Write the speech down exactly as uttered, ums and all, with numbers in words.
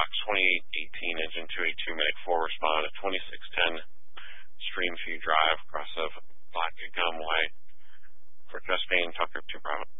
Fox twenty-eight eighteen, engine two eight two, Medic four, respond at twenty-six ten Streamview Drive, across of Black Gum Way for Justine Tucker two Bravo.